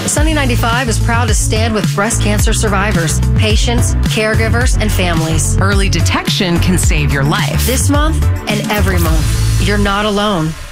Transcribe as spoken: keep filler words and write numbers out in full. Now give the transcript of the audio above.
Sunny ninety-five is proud to stand with breast cancer survivors, patients, caregivers, and families. Early detection can save your life. This month and every month, you're not alone.